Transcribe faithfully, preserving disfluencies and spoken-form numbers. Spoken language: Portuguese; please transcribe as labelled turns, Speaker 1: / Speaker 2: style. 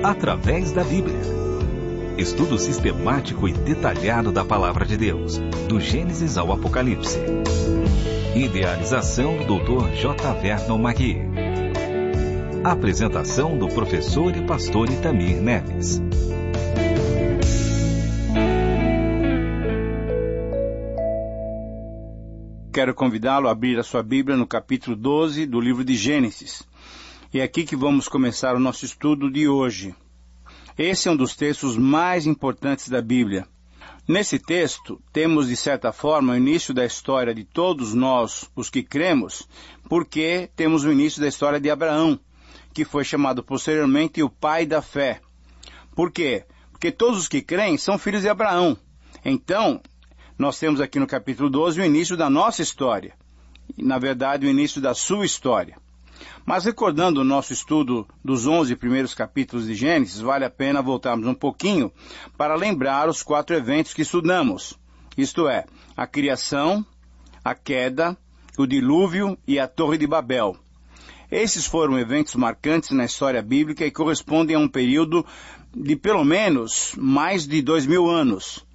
Speaker 1: através da Bíblia. Estudo sistemático e detalhado da Palavra de Deus, do Gênesis ao Apocalipse. Idealização do doutor J. Vernon Magui. Apresentação do professor e pastor Itamir Neves.
Speaker 2: Quero convidá-lo a abrir a sua Bíblia no capítulo doze do livro de Gênesis. E é aqui que vamos começar o nosso estudo de hoje. Esse é um dos textos mais importantes da Bíblia. Nesse texto, temos de certa forma o início da história de todos nós, os que cremos, porque temos o início da história de Abraão, que foi chamado posteriormente o pai da fé. Por quê? Porque todos os que creem são filhos de Abraão. Então, nós temos aqui no capítulo doze o início da nossa história. E, na verdade, o início da sua história. Mas recordando o nosso estudo dos onze primeiros capítulos de Gênesis, vale a pena voltarmos um pouquinho para lembrar os quatro eventos que estudamos. Isto é, a criação, a queda, o dilúvio e a Torre de Babel. Esses foram eventos marcantes na história bíblica e correspondem a um período de pelo menos mais de dois mil anos.